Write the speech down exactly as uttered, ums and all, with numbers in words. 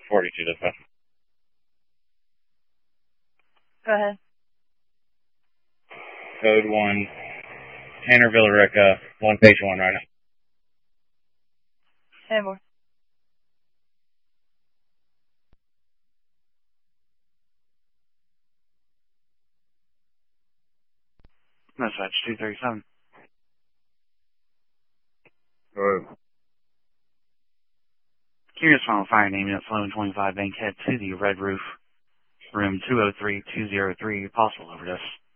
forty-two dispatch. Go ahead. Code one, Tanner Villarica, one patient one right now. Hey, boy. Dispatch two thirty-seven. Good. Curious final fire name at Sloan twenty-five Bankhead to the Red Roof, room two oh three two oh three, possible overdose.